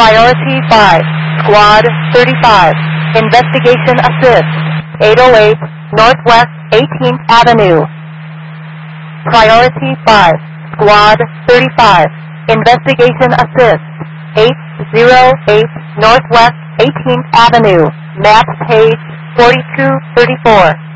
Priority 5, Squad 35, Investigation Assist, 808 Northwest 18th Avenue. Priority 5, Squad 35, Investigation Assist, 808 Northwest 18th Avenue, map page 4234.